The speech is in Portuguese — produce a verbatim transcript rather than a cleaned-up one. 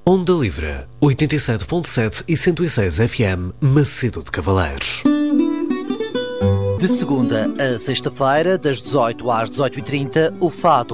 Onda Livre, oitenta e sete ponto sete e cento e seis F M, Macedo de Cavaleiros. De segunda a sexta-feira, das dezoito às dezoito e trinta, o Fado